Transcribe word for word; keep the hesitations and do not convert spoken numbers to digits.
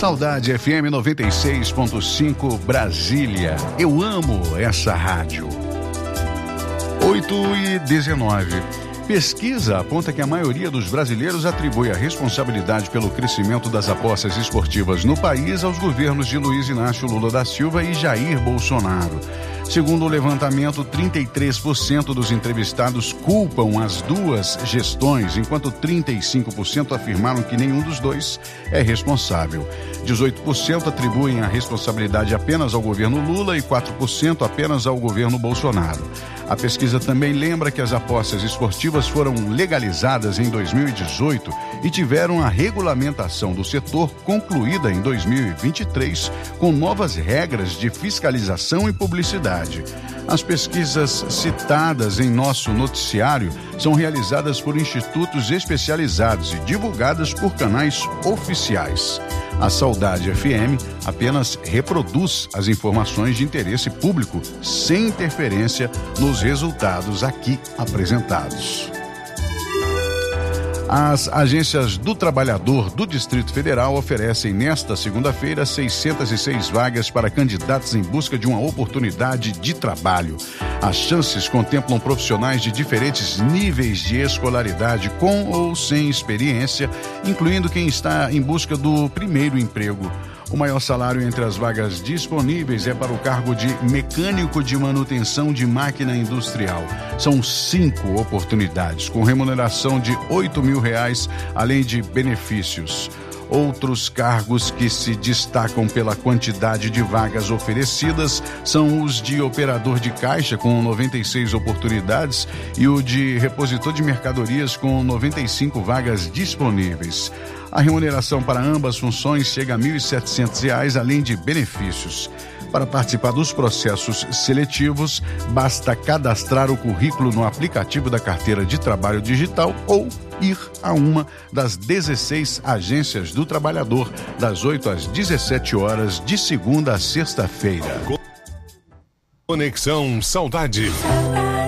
Saudade F M noventa e seis ponto cinco Brasília. Eu amo essa rádio. oito e dezenove. Pesquisa aponta que a maioria dos brasileiros atribui a responsabilidade pelo crescimento das apostas esportivas no país aos governos de Luiz Inácio Lula da Silva e Jair Bolsonaro. Segundo o levantamento, trinta e três por cento dos entrevistados culpam as duas gestões, enquanto trinta e cinco por cento afirmaram que nenhum dos dois é responsável. dezoito por cento atribuem a responsabilidade apenas ao governo Lula e quatro por cento apenas ao governo Bolsonaro. A pesquisa também lembra que as apostas esportivas foram legalizadas em dois mil e dezoito e tiveram a regulamentação do setor concluída em dois mil e vinte e três, com novas regras de fiscalização e publicidade. As pesquisas citadas em nosso noticiário são realizadas por institutos especializados e divulgadas por canais oficiais. A Saudade F M apenas reproduz as informações de interesse público, sem interferência nos resultados aqui apresentados. As agências do trabalhador do Distrito Federal oferecem nesta segunda-feira seiscentas e seis vagas para candidatos em busca de uma oportunidade de trabalho. As chances contemplam profissionais de diferentes níveis de escolaridade, com ou sem experiência, incluindo quem está em busca do primeiro emprego. O maior salário entre as vagas disponíveis é para o cargo de mecânico de manutenção de máquina industrial. São cinco oportunidades, com remuneração de oito mil reais, além de benefícios. Outros cargos que se destacam pela quantidade de vagas oferecidas são os de operador de caixa, com noventa e seis oportunidades, e o de repositor de mercadorias, com noventa e cinco vagas disponíveis. A remuneração para ambas funções chega a mil e setecentos reais, além de benefícios. Para participar dos processos seletivos, basta cadastrar o currículo no aplicativo da Carteira de Trabalho Digital ou ir a uma das dezesseis agências do trabalhador, das oito às dezessete horas, de segunda a sexta-feira. Conexão Saudade.